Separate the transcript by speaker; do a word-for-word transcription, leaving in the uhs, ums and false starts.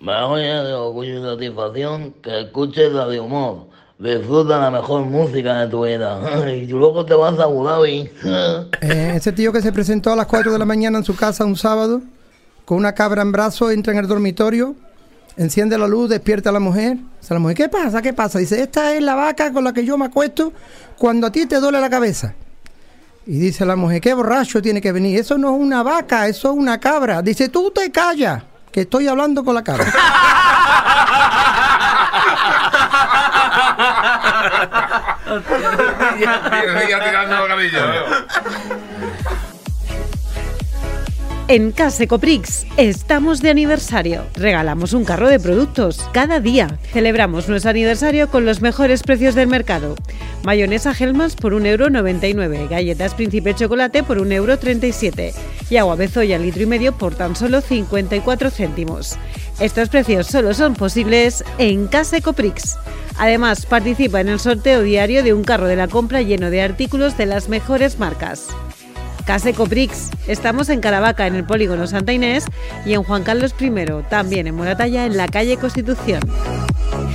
Speaker 1: Me voy de orgullo y satisfacción que escuches la de humor. Disfruta la mejor música de tu vida. Y luego te vas a Abu Dhabi.
Speaker 2: Eh, ese tío que se presentó a las cuatro de la mañana en su casa un sábado, con una cabra en brazos, entra en el dormitorio, enciende la luz, despierta a la mujer. Dice la mujer, ¿qué pasa? ¿Qué pasa? Dice, esta es la vaca con la que yo me acuesto cuando a ti te duele la cabeza. Y dice la mujer, qué borracho tiene que venir. Eso no es una vaca, eso es una cabra. Dice, tú te callas, que estoy hablando con la cabra.
Speaker 3: En Case Coprix estamos de aniversario. Regalamos un carro de productos cada día. Celebramos nuestro aniversario con los mejores precios del mercado. Mayonesa Hellmann's por un euro noventa y nueve, galletas Príncipe Chocolate por un euro treinta y siete y agua Bezoya litro y medio por tan solo cincuenta y cuatro céntimos. Estos precios solo son posibles en Case Coprix. Además, participa en el sorteo diario de un carro de la compra lleno de artículos de las mejores marcas. Case Coprix. Estamos en Caravaca, en el Polígono Santa Inés, y en Juan Carlos primero, también en Moratalla, en la calle Constitución.